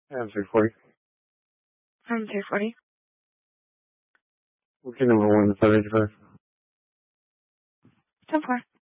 I'm 340. I'm 340. What's your number one, the 585? 10-4.